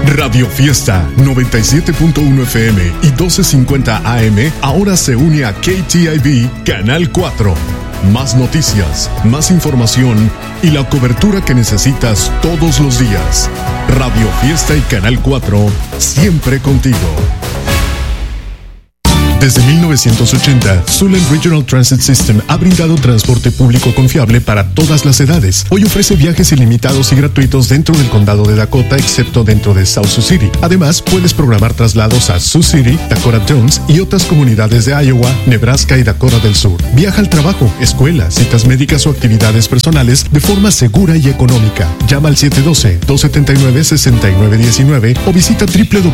Radio Fiesta 97.1 FM y 1250 AM ahora se une a KTIV Canal 4. Más noticias, más información y la cobertura que necesitas todos los días. Radio Fiesta y Canal 4, siempre contigo. Desde 1980, Suland Regional Transit System ha brindado transporte público confiable para todas las edades. Hoy ofrece viajes ilimitados y gratuitos dentro del condado de Dakota, excepto dentro de South Sioux City. Además, puedes programar traslados a Sioux City, Dakota Jones y otras comunidades de Iowa, Nebraska y Dakota del Sur. Viaja al trabajo, escuela, citas médicas o actividades personales de forma segura y económica. Llama al 712-279-6919 o visita www